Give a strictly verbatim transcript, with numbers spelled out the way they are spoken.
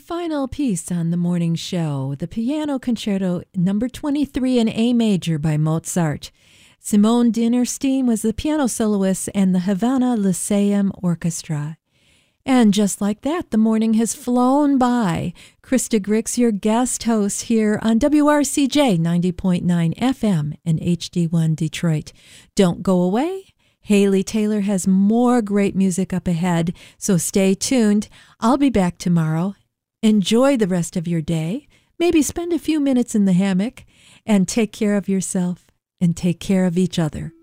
final piece on the morning show, the Piano Concerto number twenty-three in A major by Mozart. Simone Dinnerstein was the piano soloist and the Havana Lyceum Orchestra. And just like that, the morning has flown by. Krista Grix, your guest host here on W R C J ninety point nine F M and H D one Detroit. Don't go away. Haley Taylor has more great music up ahead, so stay tuned. I'll be back tomorrow. Enjoy the rest of your day. Maybe spend a few minutes in the hammock and take care of yourself and take care of each other.